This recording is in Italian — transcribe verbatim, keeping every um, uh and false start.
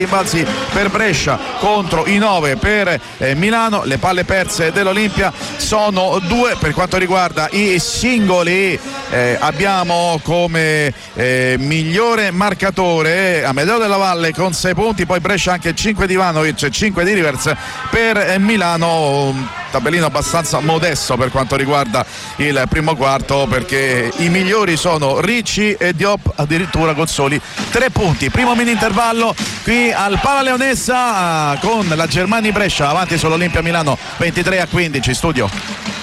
rimbalzi per Brescia contro i nove per eh, Milano. Le palle perse dell'Olimpia sono due. Per quanto riguarda i singoli eh, abbiamo come eh, migliore marcatore Amedeo Della Valle con sei punti, poi Brescia anche cinque di Ivanovic e cinque di Rivers. Per eh, Milano un tabellino abbastanza modesto per quanto riguarda il primo quarto, perché i migliori sono Ricci e Diop addirittura con soli tre punti. Primo mini intervallo qui al Pala Leonessa con la Germani Brescia avanti sull'Olimpia Milano ventitré a quindici. Studio.